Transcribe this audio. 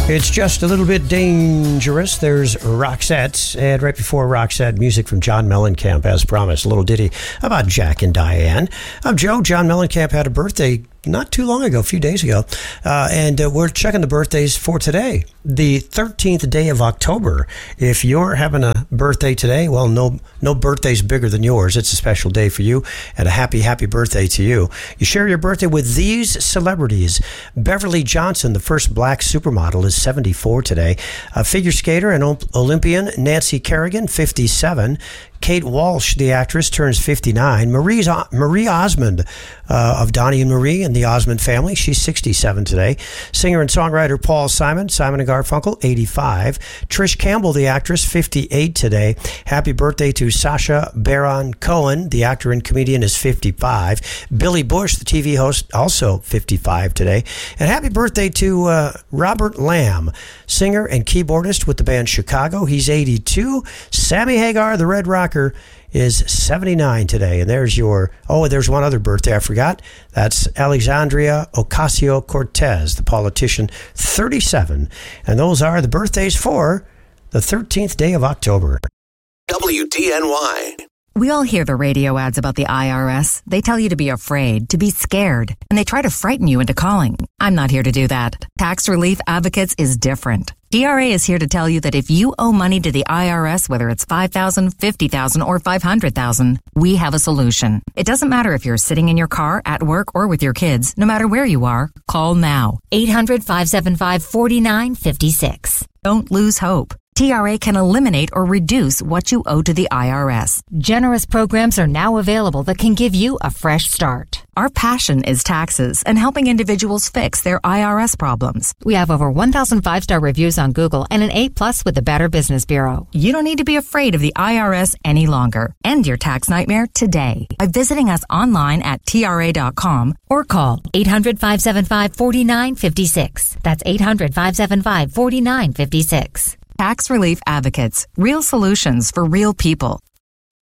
It's just a little bit dangerous. There's Roxette, and right before Roxette, music from John Mellencamp, as promised. A little ditty about Jack and Diane. I'm Joe. John Mellencamp had a birthday not too long ago, a few days ago, and we're checking the birthdays for today, the 13th day of October. If you're having a birthday today, well, no birthday's bigger than yours. It's a special day for you, and a happy birthday to you. You share your birthday with these celebrities. Beverly Johnson, the first black supermodel, is 74 today. Figure skater and Olympian Nancy Kerrigan, 57. Kate Walsh, the actress, turns 59. Marie Osmond of Donnie and Marie and the Osmond family, she's 67 today. Singer and songwriter Paul Simon and Garfunkel, 85. Trish Campbell, the actress, 58 today. Happy birthday to Sacha Baron Cohen, the actor and comedian, is 55. Billy Bush, the TV host, also 55 today. And happy birthday to Robert Lamb, singer and keyboardist with the band Chicago. He's 82. Sammy Hagar, the Red Rocker, is 79 today. And there's there's one other birthday I forgot. That's Alexandria Ocasio-Cortez, the politician, 37. And those are the birthdays for the 13th day of October. WDNY. We all hear the radio ads about the IRS. They tell you to be afraid, to be scared, and they try to frighten you into calling. I'm not here to do that. Tax Relief Advocates is different. TRA is here to tell you that if you owe money to the IRS, whether it's $5,000, $50,000, or $500,000, we have a solution. It doesn't matter if you're sitting in your car, at work, or with your kids. No matter where you are, call now. 800-575-4956. Don't lose hope. TRA can eliminate or reduce what you owe to the IRS. Generous programs are now available that can give you a fresh start. Our passion is taxes and helping individuals fix their IRS problems. We have over 1,000 5-star reviews on Google and an A+ with the Better Business Bureau. You don't need to be afraid of the IRS any longer. End your tax nightmare today by visiting us online at TRA.com or call 800-575-4956. That's 800-575-4956. Tax Relief Advocates. Real solutions for real people.